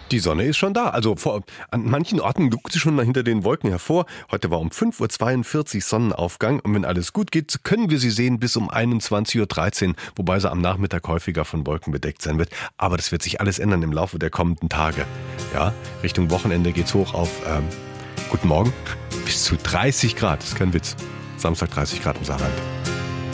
Die Sonne ist schon da. Also an manchen Orten lugt sie schon hinter den Wolken hervor. Heute war um 5.42 Uhr Sonnenaufgang. Und wenn alles gut geht, können wir sie sehen bis um 21.13 Uhr. Wobei sie am Nachmittag häufiger von Wolken bedeckt sein wird. Aber das wird sich alles ändern im Laufe der kommenden Tage. Ja, Richtung Wochenende geht's hoch auf, guten Morgen, bis zu 30 Grad. Das ist kein Witz. Samstag 30 Grad im Saarland.